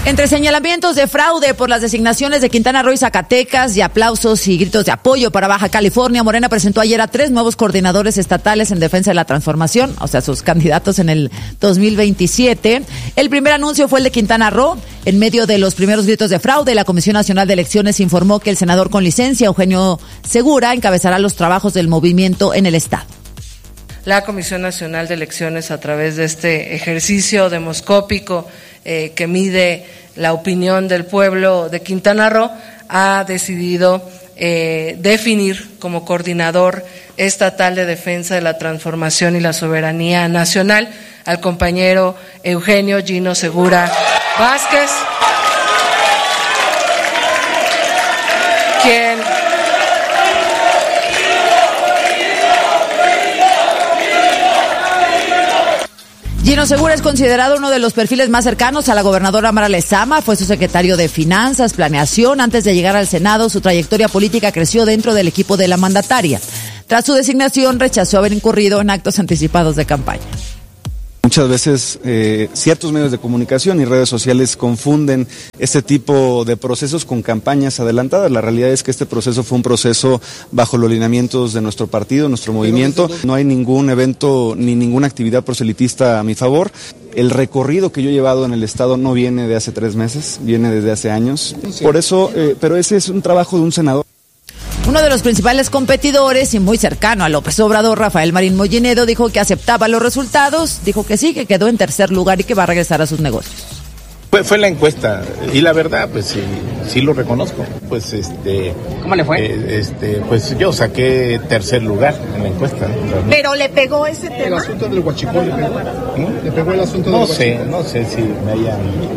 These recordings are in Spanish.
Entre señalamientos de fraude por las designaciones de Quintana Roo y Zacatecas y aplausos y gritos de apoyo para Baja California, Morena presentó ayer a 3 nuevos coordinadores estatales en defensa de la transformación, o sea, sus candidatos en el 2027. El primer anuncio fue el de Quintana Roo. En medio de los primeros gritos de fraude, la Comisión Nacional de Elecciones informó que el senador con licencia, Eugenio Segura, encabezará los trabajos del movimiento en el estado. La Comisión Nacional de Elecciones, a través de este ejercicio demoscópico que mide la opinión del pueblo de Quintana Roo, ha decidido definir como coordinador estatal de defensa de la transformación y la soberanía nacional al compañero Eugenio Gino Segura Vázquez, quien Gino Segura es considerado uno de los perfiles más cercanos a la gobernadora Mara Lezama. Fue su secretario de Finanzas, Planeación. Antes de llegar al Senado, su trayectoria política creció dentro del equipo de la mandataria. Tras su designación, rechazó haber incurrido en actos anticipados de campaña. Muchas veces ciertos medios de comunicación y redes sociales confunden este tipo de procesos con campañas adelantadas. La realidad es que este proceso fue un proceso bajo los lineamientos de nuestro partido, nuestro movimiento. No hay ningún evento ni ninguna actividad proselitista a mi favor. El recorrido que yo he llevado en el Estado no viene de hace 3 meses, viene desde hace años. Por eso, pero ese es un trabajo de un senador. Uno de los principales competidores y muy cercano a López Obrador, Rafael Marín Mollinedo, dijo que aceptaba los resultados, dijo que sí, que quedó en tercer lugar y que va a regresar a sus negocios. Fue la encuesta y la verdad, pues sí lo reconozco. Pues ¿Cómo le fue? Pues yo saqué tercer lugar en la encuesta. ¿Pero le pegó ese tema? ¿El asunto del huachicol le pegó? ¿Le pegó el asunto del huachicol? No sé si me hayan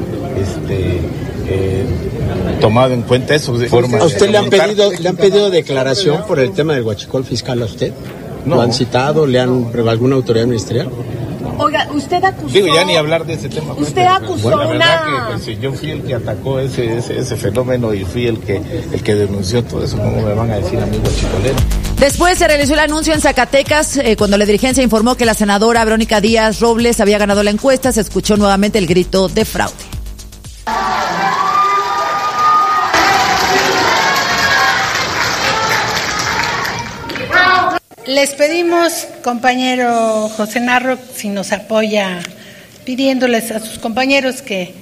tomado en cuenta eso. ¿A usted le han pedido declaración por el tema del huachicol fiscal a usted? No. ¿Lo han citado? ¿Le han alguna autoridad ministerial? Oiga, usted acusó... Digo, ya ni hablar de ese tema. Usted acusó la verdad que pues, yo fui el que atacó ese fenómeno y fui el que denunció todo eso. ¿Cómo me van a decir a mí huachicolero? Después se realizó el anuncio en Zacatecas, cuando la dirigencia informó que la senadora Verónica Díaz Robles había ganado la encuesta. Se escuchó nuevamente el grito de fraude. Les pedimos, compañero José Narro, si nos apoya, pidiéndoles a sus compañeros que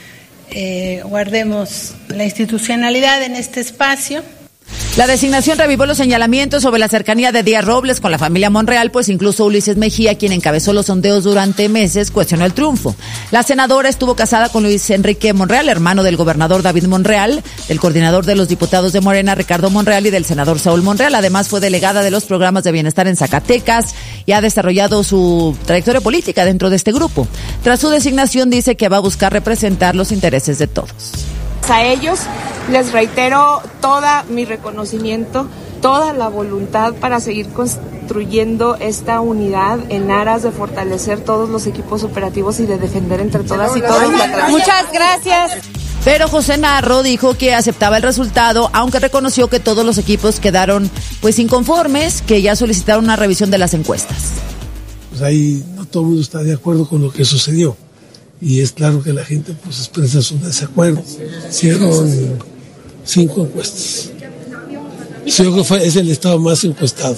guardemos la institucionalidad en este espacio. La designación revivó los señalamientos sobre la cercanía de Díaz Robles con la familia Monreal, pues incluso Ulises Mejía, quien encabezó los sondeos durante meses, cuestionó el triunfo. La senadora estuvo casada con Luis Enrique Monreal, hermano del gobernador David Monreal, del coordinador de los diputados de Morena, Ricardo Monreal, y del senador Saúl Monreal. Además, fue delegada de los programas de bienestar en Zacatecas y ha desarrollado su trayectoria política dentro de este grupo. Tras su designación, dice que va a buscar representar los intereses de todos. A ellos les reitero todo mi reconocimiento, toda la voluntad para seguir construyendo esta unidad en aras de fortalecer todos los equipos operativos y de defender entre todas y todos la transición. Muchas gracias. Pero José Narro dijo que aceptaba el resultado, aunque reconoció que todos los equipos quedaron pues inconformes, que ya solicitaron una revisión de las encuestas. Pues ahí no todo el mundo está de acuerdo con lo que sucedió. Y es claro que la gente pues expresa su desacuerdo. Hicieron 5 encuestas. Yo creo que es el estado más encuestado.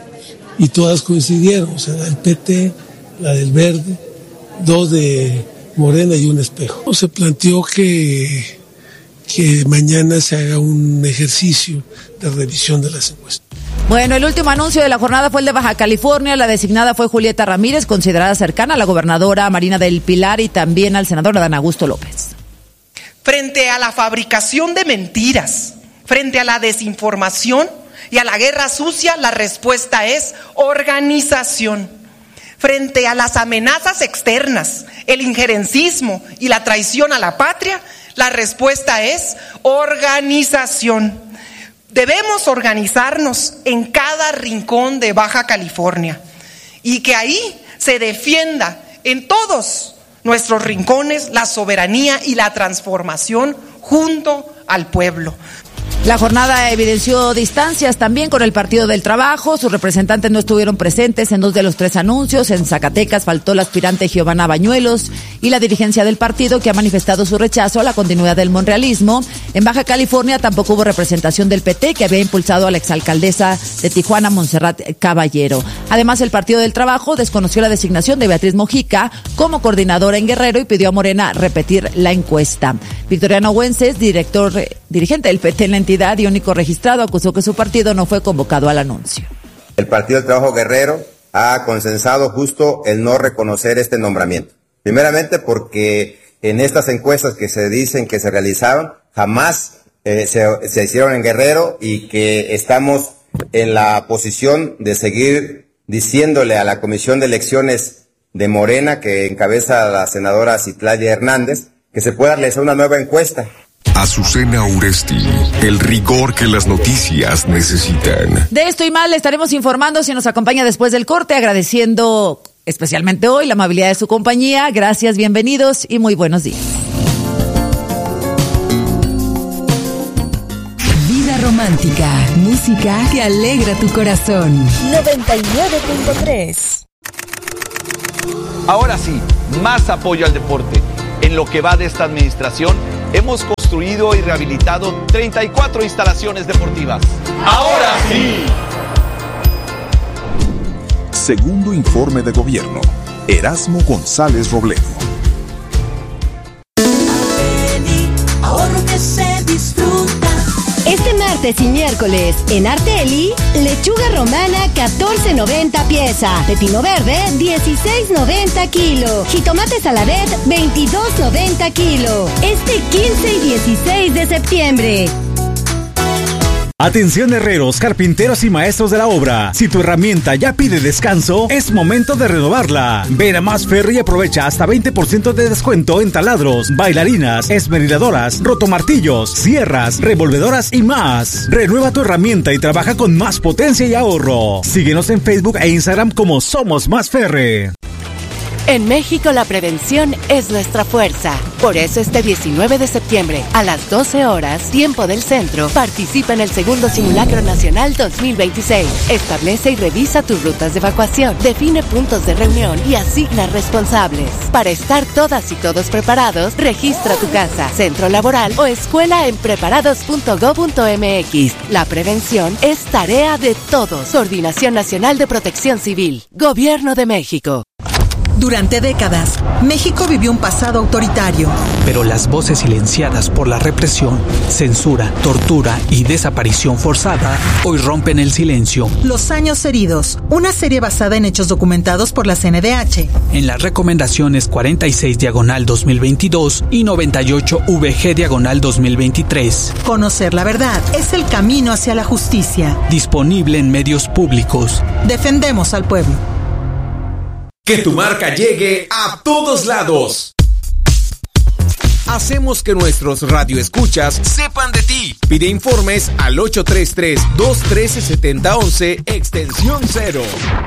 Y todas coincidieron, o sea, la del PT, la del Verde, 2 de Morena y un espejo. Se planteó que mañana se haga un ejercicio de revisión de las encuestas. Bueno, el último anuncio de la jornada fue el de Baja California. La designada fue Julieta Ramírez, considerada cercana a la gobernadora Marina del Pilar y también al senador Adán Augusto López. Frente a la fabricación de mentiras, frente a la desinformación y a la guerra sucia, la respuesta es organización. Frente a las amenazas externas, el injerencismo y la traición a la patria, la respuesta es organización. Debemos organizarnos en cada rincón de Baja California y que ahí se defienda en todos nuestros rincones la soberanía y la transformación junto al pueblo. La jornada evidenció distancias también con el Partido del Trabajo. Sus representantes no estuvieron presentes en 2 de los 3 anuncios. En Zacatecas faltó la aspirante Giovanna Bañuelos y la dirigencia del partido, que ha manifestado su rechazo a la continuidad del monrealismo. En Baja California tampoco hubo representación del PT, que había impulsado a la exalcaldesa de Tijuana, Montserrat Caballero. Además, el Partido del Trabajo desconoció la designación de Beatriz Mojica como coordinadora en Guerrero y pidió a Morena repetir la encuesta. Victoriano Güences, dirigente del PT en la entidad y único registrado, acusó que su partido no fue convocado al anuncio. El Partido del Trabajo Guerrero ha consensado justo el no reconocer este nombramiento. Primeramente porque en estas encuestas que se dicen que se realizaron, jamás se hicieron en Guerrero, y que estamos en la posición de seguir diciéndole a la Comisión de Elecciones de Morena, que encabeza la senadora Citlali Hernández, que se pueda realizar una nueva encuesta. Azucena Uresti, el rigor que las noticias necesitan. De esto y más le estaremos informando si nos acompaña después del corte, agradeciendo especialmente hoy la amabilidad de su compañía. Gracias, bienvenidos y muy buenos días. Vida romántica, música que alegra tu corazón. 99.3. Ahora sí, más apoyo al deporte. En lo que va de esta administración, hemos construido y rehabilitado 34 instalaciones deportivas. ¡Ahora sí! Segundo informe de gobierno. Erasmo González Robledo. Ahorro que se disfruta. Este martes y miércoles en Arteli, lechuga romana 14.90 pieza, pepino verde 16.90 kilo, jitomate saladet 22.90 kilo. Este 15 y 16 de septiembre. Atención herreros, carpinteros y maestros de la obra. Si tu herramienta ya pide descanso, es momento de renovarla. Ven a Más Ferre y aprovecha hasta 20% de descuento en taladros, bailarinas, esmeriladoras, rotomartillos, sierras, revolvedoras y más. Renueva tu herramienta y trabaja con más potencia y ahorro. Síguenos en Facebook e Instagram como Somos Más Ferre. En México la prevención es nuestra fuerza. Por eso este 19 de septiembre, a las 12 horas, tiempo del centro, participa en el segundo Simulacro Nacional 2026. Establece y revisa tus rutas de evacuación, define puntos de reunión y asigna responsables. Para estar todas y todos preparados, registra tu casa, centro laboral o escuela en preparados.go.mx. La prevención es tarea de todos. Coordinación Nacional de Protección Civil. Gobierno de México. Durante décadas, México vivió un pasado autoritario. Pero las voces silenciadas por la represión, censura, tortura y desaparición forzada hoy rompen el silencio. Los años heridos, una serie basada en hechos documentados por la CNDH. En las recomendaciones 46/2022 y 98/VG/2023. Conocer la verdad es el camino hacia la justicia. Disponible en medios públicos. Defendemos al pueblo. Que tu marca llegue a todos lados. Hacemos que nuestros radioescuchas sepan de ti. Pide informes al 833-213-7011, extensión 0.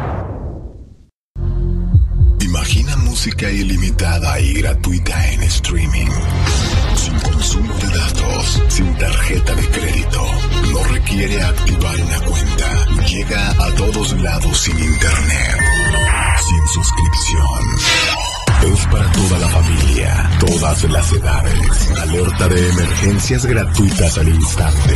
Imagina música ilimitada y gratuita en streaming. Sin consumo de datos, sin tarjeta de crédito. No requiere activar una cuenta. Llega a todos lados sin internet. Sin suscripción. Es para toda la familia, todas las edades. Alerta de emergencias gratuitas al instante.